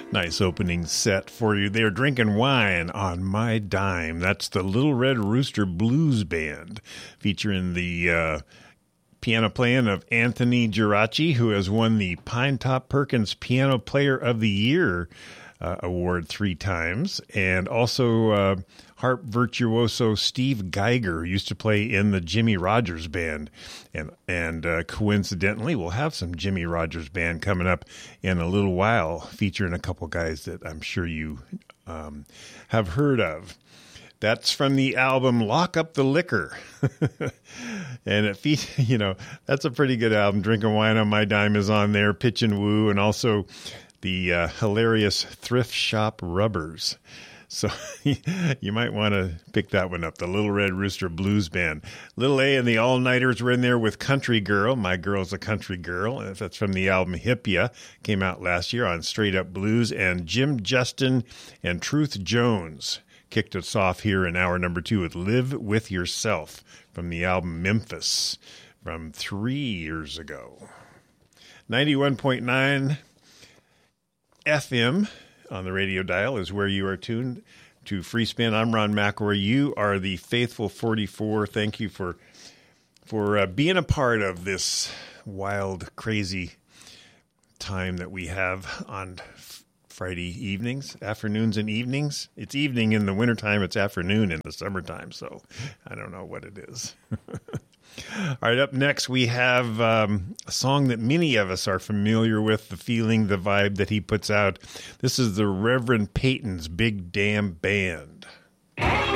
Nice opening set for you. They're drinking wine on my dime. That's the Little Red Rooster Blues Band, featuring the piano playing of Anthony Geraci, who has won the Pinetop Perkins Piano Player of the Year award 3 times, and also harp virtuoso Steve Geiger, who used to play in the Jimmy Rogers Band, and coincidentally, we'll have some Jimmy Rogers Band coming up in a little while, featuring a couple guys that I'm sure you have heard of. That's from the album Lock Up the Liquor. And that's a pretty good album. Drinking Wine on My Dime is on there, Pitch and Woo, and also the hilarious Thrift Shop Rubbers. So you might want to pick that one up, the Little Red Rooster Blues Band. Little A and the All-Nighters were in there with Country Girl. My Girl's a Country Girl. That's from the album Hippia. Came out last year on Straight Up Blues. And Jim Justin and Truth Jones kicked us off here in hour number 2 with Live With Yourself from the album Memphis from 3 years ago. 91.9 FM on the radio dial is where you are tuned to Free Spin. I'm Ron McElroy. You are the faithful 44. Thank you for being a part of this wild, crazy time that we have on Friday evenings, afternoons and evenings. It's evening in the wintertime. It's afternoon in the summertime. So I don't know what it is. All right, up next we have a song that many of us are familiar with, the feeling, the vibe that he puts out. This is the Reverend Peyton's Big Damn Band.